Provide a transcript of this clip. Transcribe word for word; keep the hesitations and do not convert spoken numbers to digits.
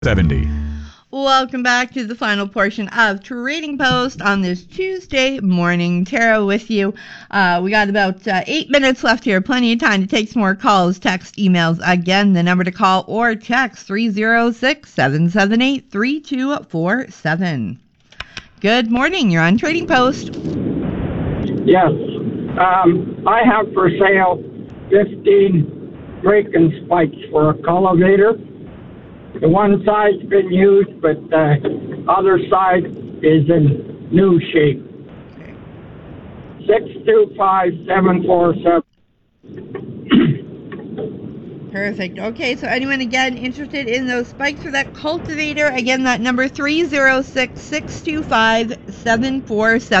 seventy. Welcome back to the final portion of Trading Post on this Tuesday morning. Tara with you. Uh, we got about uh, eight minutes left here. Plenty of time to take some more calls, text, emails. Again, the number to call or text three oh six, seven seven eight, three two four seven. Good morning. You're on Trading Post. Yes. Um, I have for sale fifteen break-in spikes for a cultivator. The one side's been used, but the other side is in new shape. six two five, seven four seven. Perfect. Okay, so anyone again interested in those spikes for that cultivator? Again, that number three oh six, six two five, seven four seven.